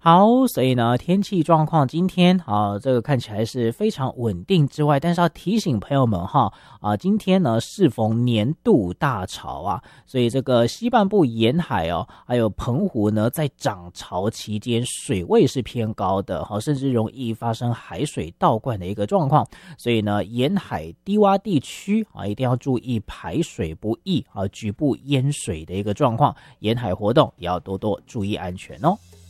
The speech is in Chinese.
好，所以呢，天气状况今天这个看起来是非常稳定之外，但是要提醒朋友们今天呢适逢年度大潮啊，所以这个西半部沿海还有澎湖呢，在涨潮期间水位是偏高的，甚至容易发生海水倒灌的一个状况，所以呢，沿海低洼地区一定要注意排水不易局部淹水的一个状况，沿海活动也要多多注意安全哦。